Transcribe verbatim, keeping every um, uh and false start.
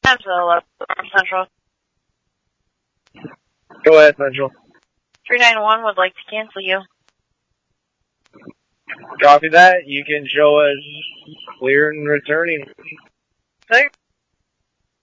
Central, Central. Go ahead, Central. three nine one would like to cancel you. Copy that. You can show us clear and returning. Sir?